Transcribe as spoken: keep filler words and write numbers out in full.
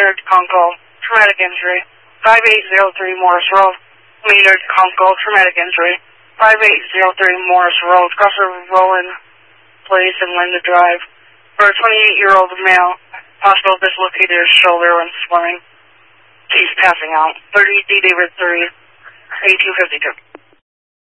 metered concho, traumatic injury. five eight zero three Morris Road, metered concho, traumatic injury. five eight zero three Morris Road, crosser Rowan Place and Linda Drive. For a twenty-eight-year-old male, hospital dislocated his shoulder when swimming. He's passing out. thirty D David three, eighty-two fifty-two.